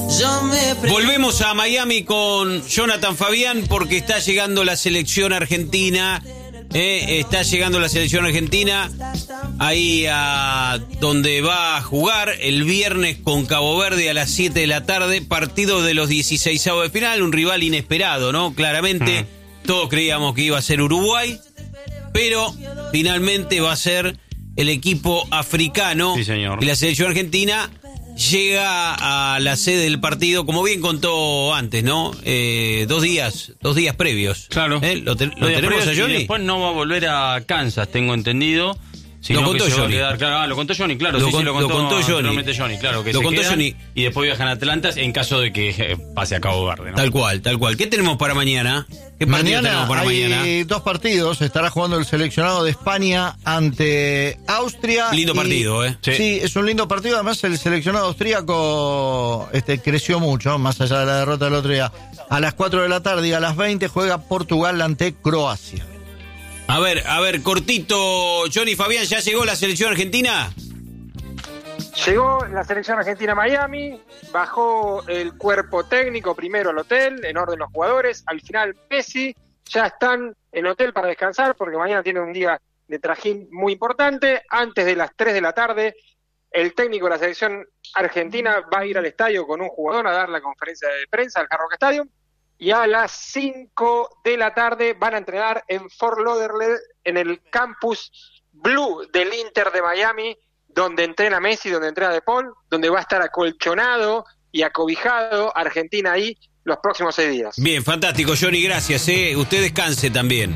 Volvemos a Miami con Jonathan Fabián porque está llegando la selección argentina. Está llegando la selección argentina ahí a donde va a jugar el viernes con Cabo Verde a las 7 de la tarde. Partido de los 16avos de final, un rival inesperado, ¿no? Claramente todos creíamos que iba a ser Uruguay, pero finalmente va a ser el equipo africano. Sí, señor. Y la selección argentina llega a la sede del partido, como bien contó antes, ¿no? 2 días previos. Claro. ¿Lo tenemos a Johnny? Y después no va a volver a Kansas, tengo entendido. Lo contó Johnny. Lo contó Johnny, claro. Lo Lo contó Johnny, claro. Que lo se contó quedan Johnny. Y después viajan a Atlanta en caso de que pase a Cabo Verde, ¿no? Tal cual. ¿Qué tenemos para mañana? ¿Qué partido tenemos para mañana? Hay 2 partidos. Estará jugando el seleccionado de España ante Austria. Lindo partido, ¿eh? Sí, es un lindo partido. Además, el seleccionado austríaco creció mucho, más allá de la derrota del otro día. A las 4 de la tarde y a las 20 juega Portugal ante Croacia. A ver, cortito, Johnny Fabián, ¿ya llegó la selección argentina? Llegó la selección argentina a Miami, bajó el cuerpo técnico primero al hotel, en orden los jugadores, al final Messi, ya están en hotel para descansar porque mañana tiene un día de trajín muy importante. Antes de las 3 de la tarde, el técnico de la selección argentina va a ir al estadio con un jugador a dar la conferencia de prensa al Hard Rock Stadium. Y a las 5 de la tarde van a entrenar en Fort Lauderdale, en el campus Blue del Inter de Miami, donde entrena Messi, donde entrena De Paul, donde va a estar acolchonado y acobijado Argentina ahí los próximos 6 días. Bien, fantástico, Johnny, gracias. Usted descanse también.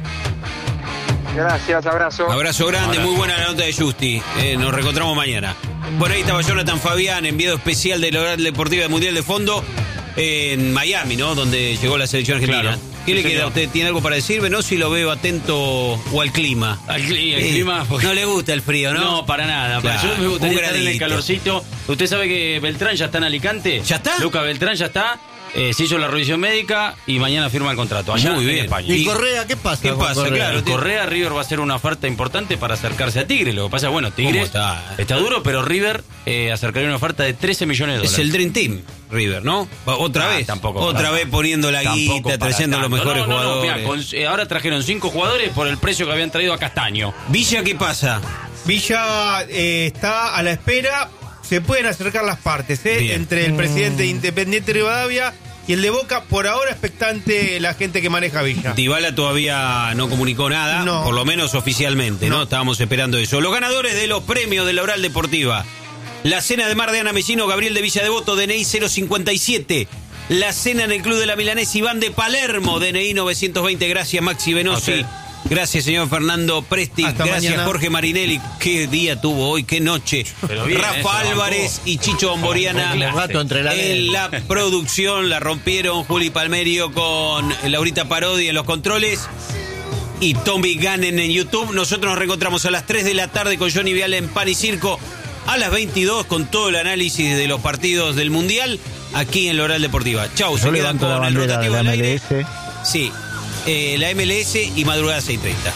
Gracias, abrazo. Abrazo grande, muy buena la nota de Justi. Nos reencontramos mañana. Por ahí estaba Jonathan Fabián, enviado especial del Oral Deportiva del Mundial de Fondo en Miami, ¿no? Donde llegó la selección argentina. Claro. ¿Qué le queda? ¿Usted tiene algo para decirme? No, si lo veo atento o al clima. El clima. Porque... No le gusta el frío, ¿no? No, para nada. Claro, yo me gustaría estar en el gradito. calorcito. ¿Usted sabe que Beltrán ya está en Alicante? ¿Ya está? Lucas Beltrán ya está. Se hizo la revisión médica y mañana firma el contrato. Allá Muy bien. en España. ¿Y Correa qué pasa? ¿Qué con pasa? Correa? Claro, Correa, River va a hacer una oferta importante para acercarse a Tigre. Lo que pasa es, bueno, Tigre está duro, pero River acercaría una oferta de $13 millones. Es el Dream Team, River, ¿no? Otra vez. Tampoco. Otra vez poniendo la guita, trayendo los mejores jugadores. Mirá, ahora trajeron 5 jugadores por el precio que habían traído a Castaño. Villa, ¿qué pasa? Villa está a la espera. Se pueden acercar las partes, entre el presidente de Independiente Rivadavia y el de Boca. Por ahora expectante la gente que maneja Villa. Dybala todavía no comunicó nada, No. por lo menos oficialmente, ¿no? Estábamos esperando eso. Los ganadores de los premios de la Oral Deportiva. La cena de Mar de Ana Mellino, Gabriel de Villa Devoto, DNI 057. La cena en el Club de la Milanesa, Iván de Palermo, DNI 920. Gracias, Maxi Venosi. Okay. Gracias, señor Fernando Presti. Hasta Gracias, mañana. Jorge Marinelli. Qué día tuvo hoy, qué noche. Pero bien, Rafa eso, Álvarez y Chicho Bomboriana El gato entre la en la producción. La rompieron Juli Palmerio con Laurita Parodi en los controles. Y Tommy Gannon en YouTube. Nosotros nos reencontramos a las 3 de la tarde con Johnny Viale en Pan y Circo. A las 22 con todo el análisis de los partidos del Mundial aquí en la Oral Deportiva. Chau, se Yo quedan levanto la con el bandera de rotativo la al aire. MLS. Sí, la MLS y madrugada 6:30.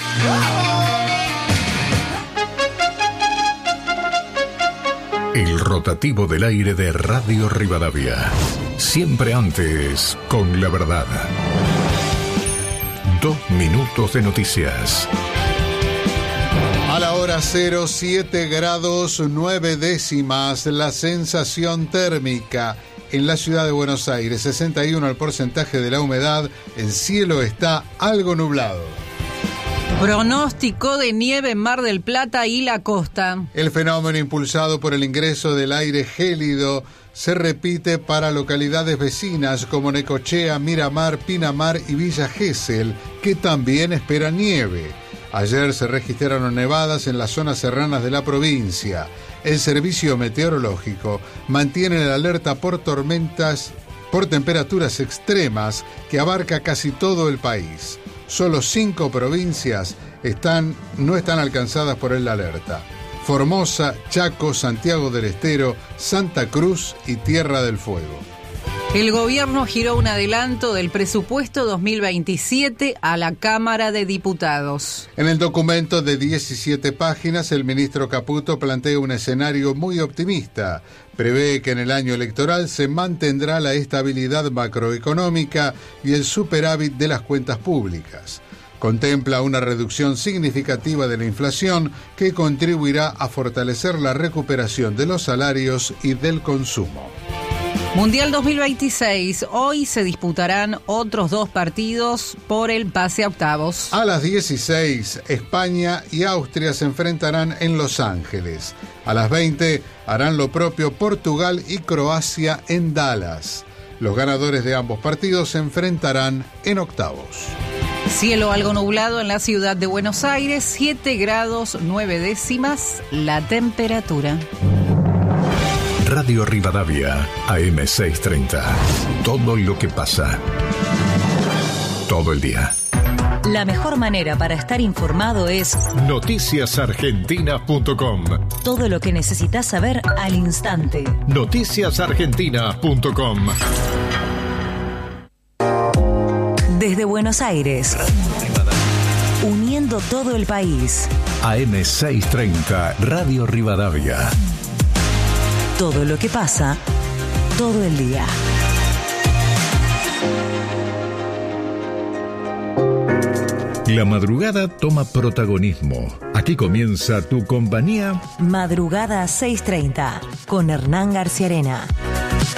El rotativo del aire de Radio Rivadavia. Siempre antes, con la verdad. 2 minutos de noticias. A la hora 0, 7 grados 9 décimas, la sensación térmica en la ciudad de Buenos Aires, 61 el porcentaje de la humedad, el cielo está algo nublado. Pronóstico de nieve en Mar del Plata y la costa. El fenómeno impulsado por el ingreso del aire gélido se repite para localidades vecinas como Necochea, Miramar, Pinamar y Villa Gesell, que también esperan nieve. Ayer se registraron nevadas en las zonas serranas de la provincia. El servicio meteorológico mantiene la alerta por tormentas, por temperaturas extremas que abarca casi todo el país. Solo 5 provincias no están alcanzadas por el alerta: Formosa, Chaco, Santiago del Estero, Santa Cruz y Tierra del Fuego. El gobierno giró un adelanto del presupuesto 2027 a la Cámara de Diputados. En el documento de 17 páginas, el ministro Caputo plantea un escenario muy optimista. Prevé que en el año electoral se mantendrá la estabilidad macroeconómica y el superávit de las cuentas públicas. Contempla una reducción significativa de la inflación que contribuirá a fortalecer la recuperación de los salarios y del consumo. Mundial 2026. Hoy se disputarán otros 2 partidos por el pase a octavos. A las 16, España y Austria se enfrentarán en Los Ángeles. A las 20, harán lo propio Portugal y Croacia en Dallas. Los ganadores de ambos partidos se enfrentarán en octavos. Cielo algo nublado en la ciudad de Buenos Aires, 7 grados 9 décimas la temperatura. Radio Rivadavia, AM630. Todo lo que pasa. Todo el día. La mejor manera para estar informado es noticiasargentina.com. Todo lo que necesitas saber al instante. Noticiasargentina.com. Desde Buenos Aires, uniendo todo el país. AM630, Radio Rivadavia. Todo lo que pasa, todo el día. La madrugada toma protagonismo. Aquí comienza tu compañía. Madrugada 6:30 con Hernán García Arena.